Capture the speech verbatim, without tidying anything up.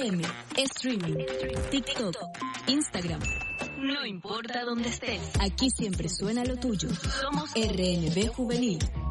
M, streaming, TikTok, Instagram. No importa dónde estés, aquí siempre suena lo tuyo. Somos R N B Juvenil.